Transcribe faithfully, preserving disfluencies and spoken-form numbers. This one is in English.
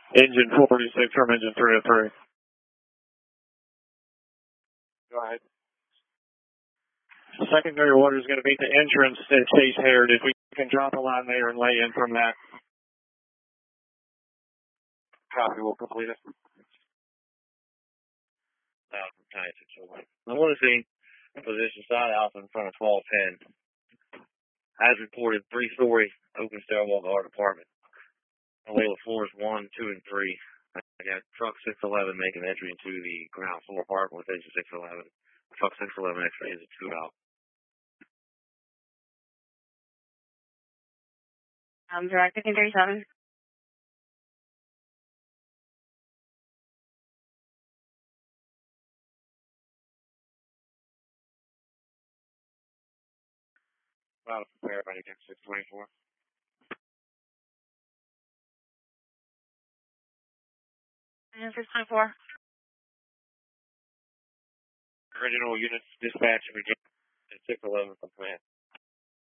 Engine forty-six from engine three oh three. Go ahead. Secondary water is going to be the entrance at Chase Heritage. We can drop a line there and lay in from that. Copy, we'll complete it. I want to see position side alpha in front of twelve ten. As reported, three-story open stairwell to our department. Wheel of floors one, two, and three. I got truck six eleven making entry into the ground floor apartment with engine six eleven. Truck six eleven X-ray is a two out. Um, direct fifteen thirty-seven. About to prepare by against six twenty-four. And six twenty-four. Original units dispatch Virginia at six eleven from command.